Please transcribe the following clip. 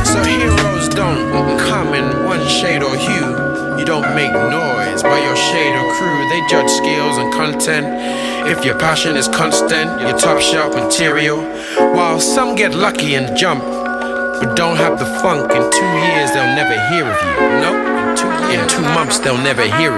So heroes don't come in one shade or hue. You don't make noise by your shade or crew. They judge skills and content. If your passion is constant, your top shelf material. While some get lucky and jump, but don't have the funk. In 2 years they'll never hear of you. Nope. In 2 months they'll never hear of you.